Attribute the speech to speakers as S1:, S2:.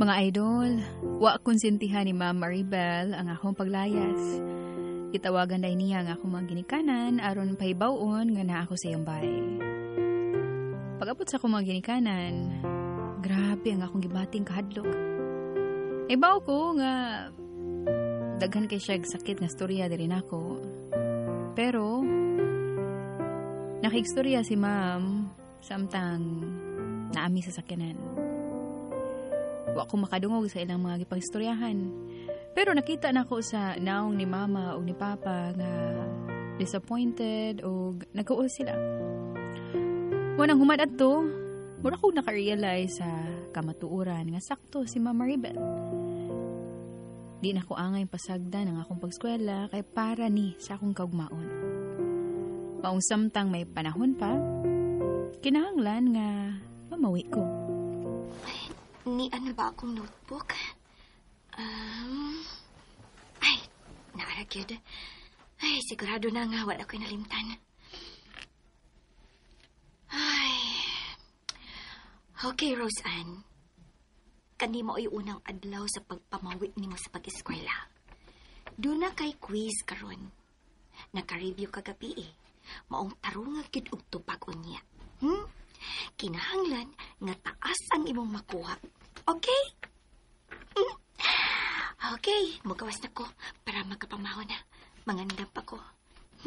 S1: Mga idol, wa konsintihan ni Ma'am Maribel ang akong paglayas. Itawagan na niya ang akong mga ginikanan aron pahibawon nga naa ako sa iyang bahay. Pag-abot sa akong mga ginikanan, grabe ang akong gibating kahadlok. Ibaw ko nga daghan kay siya sakit nga storya diri nako. Pero nakigstorya si Ma'am samtang naami sa sakyanan. Wa ko makadungog sa ilang mga gipagstoryahan. Pero nakita na ko sa naong ni Mama o ni Papa nga disappointed o nag-uol sila. Wanang humad adto, mura ko naka-realize sa kamatuuran nga sakto si Mama Maribel. Di na ko angay pasagdan ang akong pagskwela kay para ni sa akong kaugmaon. Maong samtang may panahon pa, kinahanglan nga mamawi ko.
S2: Ni ano ba akong notebook? Ay, naaragyod. Ay, sigurado na nga wala ko'y nalimtan. Ay. Okay, Roseanne. Kani mo ay unang adlaw sa pagpamawit nimo sa pag-eskwela. Doon na kay quiz karon. Naka-review kagabi eh. Maong tarunga gid og tupag unya. Kinahanglan nga taas ang imong makuha. Okay? Okay, mugawas na ko para magkapamahon na. Mangandam pa ko.